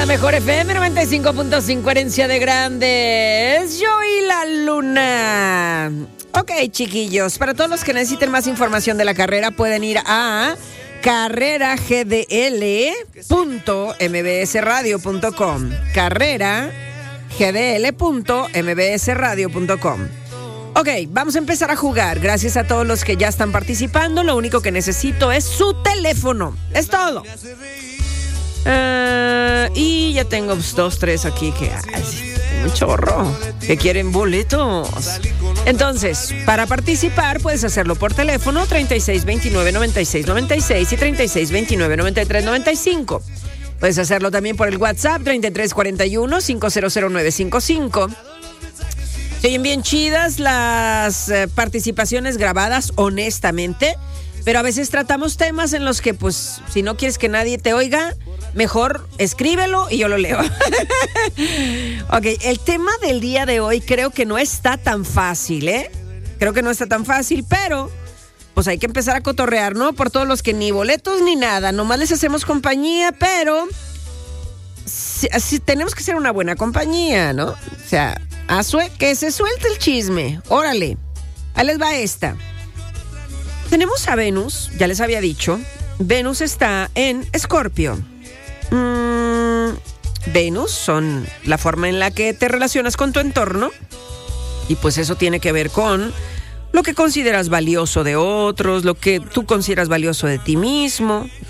la mejor FM 95.5, herencia de grandes. Yo y la luna. Ok, chiquillos, para todos los que necesiten más información de la carrera, pueden ir a carreragdl.mbsradio.com. carreragdl.mbsradio.com. Ok, vamos a empezar a jugar. Gracias a todos los que ya están participando. Lo único que necesito es su teléfono. Es todo. Y ya tengo 2, 3 aquí que un chorro que quieren boletos. Entonces, para participar puedes hacerlo por teléfono 3629-9696 y 3629-9395. Puedes hacerlo también por el WhatsApp 3341-500955. Se oyen bien chidas las participaciones grabadas, honestamente, pero a veces tratamos temas en los que, pues, si no quieres que nadie te oiga, mejor escríbelo y yo lo leo. Ok, el tema del día de hoy creo que no está tan fácil, ¿eh? Creo que no está tan fácil, pero pues hay que empezar a cotorrear, ¿no? Por todos los que ni boletos ni nada, nomás les hacemos compañía, pero así tenemos que ser una buena compañía, ¿no? O sea, que se suelte el chisme. Órale, ahí les va esta. Tenemos a Venus, ya les había dicho. Venus está en Escorpio. Venus son la forma en la que te relacionas con tu entorno. Y pues eso tiene que ver con lo que consideras valioso de otros, lo que tú consideras valioso de ti mismo.